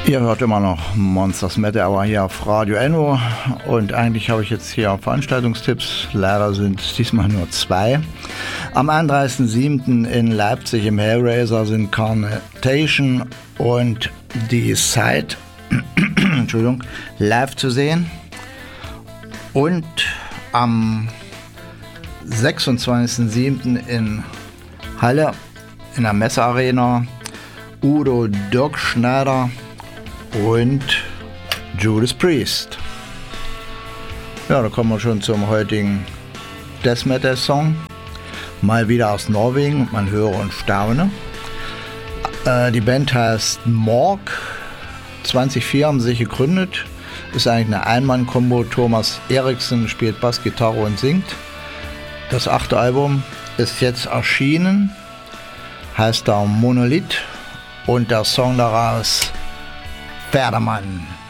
Ihr hört immer noch Monsters Metal Hour hier auf Radio Enno und eigentlich habe ich jetzt hier Veranstaltungstipps. Leider sind es diesmal nur 2. Am 31.07. in Leipzig im Hellraiser sind Carnation und die Side Entschuldigung, live zu sehen. Und am 26.07. in Halle in der Messearena Udo Dirkschneider und Judas Priest. Ja, da kommen wir schon zum heutigen Death Metal Song. Mal wieder aus Norwegen, man höre und staune. Die Band heißt Morg. 2004 haben sie sich gegründet. Ist eigentlich eine Ein-Mann-Kombo. Thomas Eriksen spielt Bass, Gitarre und singt. Das 8. Album ist jetzt erschienen. Heißt da Monolith. Und der Song daraus Pferdemann.